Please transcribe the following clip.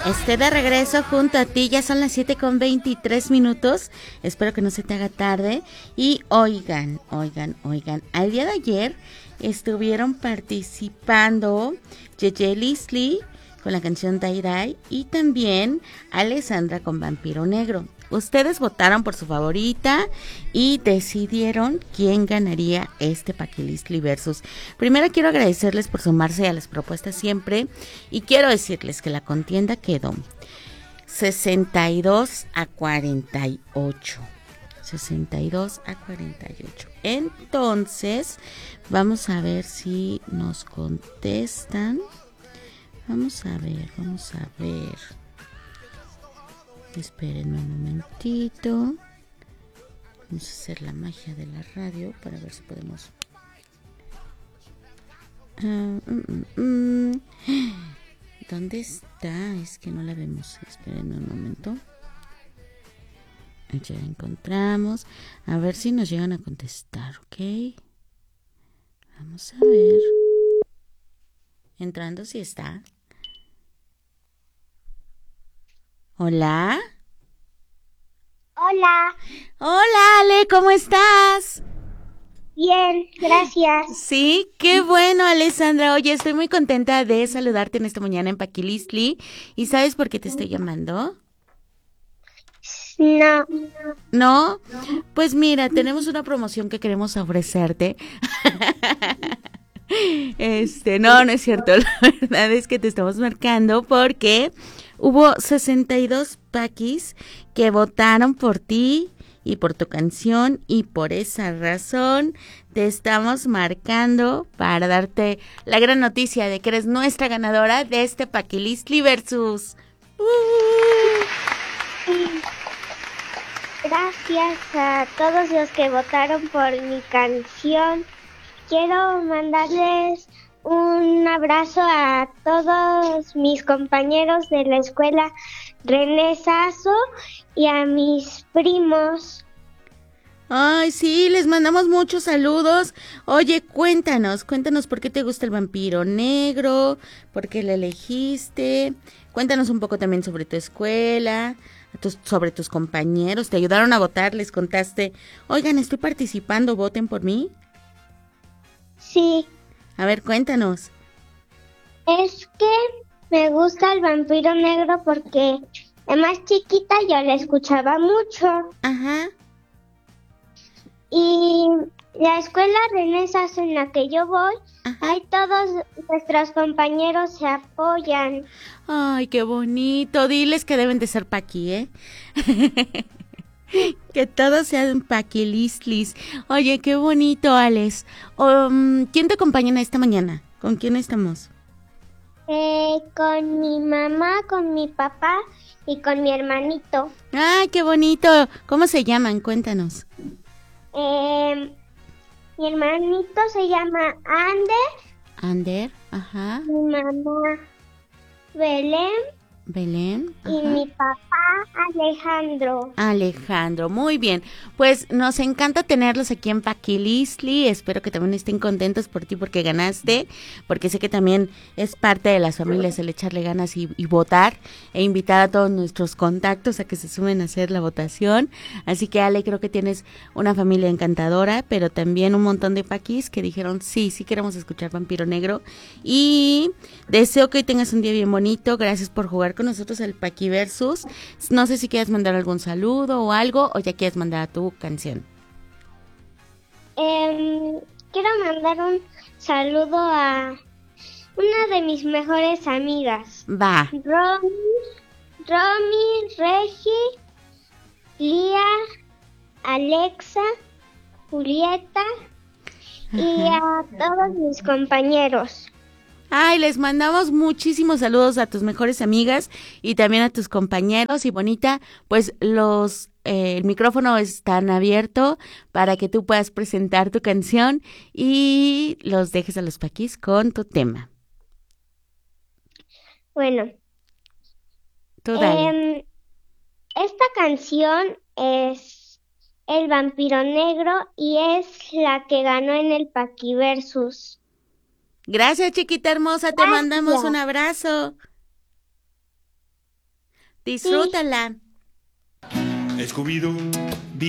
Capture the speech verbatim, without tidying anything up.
Esté de regreso junto a ti, ya son las siete con veintitrés minutos, espero que no se te haga tarde. Y oigan, oigan, oigan, al día de ayer estuvieron participando Yeye Leslie con la canción Die Die y también Alessandra con Vampiro Negro. Ustedes votaron por su favorita y decidieron quién ganaría este Paquilistli Versus. Primero quiero agradecerles por sumarse a las propuestas siempre y quiero decirles que la contienda quedó sesenta y dos a cuarenta y ocho. sesenta y dos a cuarenta y ocho. Entonces, vamos a ver si nos contestan. Vamos a ver, vamos a ver. Espérenme un momentito. Vamos a hacer la magia de la radio para ver si podemos. Uh, mm, mm, mm. ¿Dónde está? Es que no la vemos. Espérenme un momento. Ya la encontramos. A ver si nos llegan a contestar, ¿ok? Vamos a ver. Entrando si está. Hola. Hola. Hola, Ale, ¿cómo estás? Bien, gracias. Sí, qué bueno, Alessandra. Oye, estoy muy contenta de saludarte en esta mañana en Paquilistli. ¿Y sabes por qué te estoy llamando? No. ¿No? Pues mira, tenemos una promoción que queremos ofrecerte. Este, no, no es cierto. La verdad es que te estamos marcando porque hubo sesenta y dos paquis que votaron por ti y por tu canción, y por esa razón te estamos marcando para darte la gran noticia de que eres nuestra ganadora de este Paquilistli Versus. Uh. Gracias a todos los que votaron por mi canción. Quiero mandarles un abrazo a todos mis compañeros de la escuela René Sasso y a mis primos. Ay, sí, les mandamos muchos saludos. Oye, cuéntanos, cuéntanos por qué te gusta el Vampiro Negro, por qué lo elegiste. Cuéntanos un poco también sobre tu escuela, tus, sobre tus compañeros. ¿Te ayudaron a votar? ¿Les contaste? Oigan, estoy participando, voten por mí. Sí. A ver, cuéntanos. Es que me gusta el Vampiro Negro porque de más chiquita yo la escuchaba mucho. Ajá. Y la escuela René Sasso en la que yo voy, ajá, ahí todos nuestros compañeros se apoyan. Ay, qué bonito. Diles que deben de ser paqui, ¿eh? Que todos sean paquilistlis. Oye, qué bonito, Alex. Um, ¿Quién te acompaña esta mañana? ¿Con quién estamos? Eh, con mi mamá, con mi papá y con mi hermanito. ¡Ay, qué bonito! ¿Cómo se llaman? Cuéntanos. Eh, mi hermanito se llama Ander. Ander, ajá. Mi mamá Belén. Belén. Ajá. Y mi papá Alejandro. Alejandro, muy bien. Pues nos encanta tenerlos aquí en Paquilistli. Espero que también estén contentos por ti porque ganaste, porque sé que también es parte de las familias el echarle ganas y, y votar, e invitar a todos nuestros contactos a que se sumen a hacer la votación. Así que, Ale, creo que tienes una familia encantadora, pero también un montón de paquis que dijeron sí, sí queremos escuchar Vampiro Negro. Y deseo que hoy tengas un día bien bonito. Gracias por jugar con nosotros el Paqui Versus. No sé si quieres mandar algún saludo o algo, o ya quieres mandar tu canción. Eh, quiero mandar un saludo a una de mis mejores amigas. Va. Romy, Romy, Regi, Lía, Alexa, Julieta, ajá, y a todos mis compañeros. Ay, les mandamos muchísimos saludos a tus mejores amigas y también a tus compañeros. Y bonita, pues los eh, el micrófono está abierto para que tú puedas presentar tu canción y los dejes a los paquis con tu tema. Bueno, tú dale. Eh, esta canción es El Vampiro Negro y es la que ganó en el Paqui Versus. Gracias, chiquita hermosa, te Gracias. Mandamos un abrazo. Disfrútala. Scooby-Doo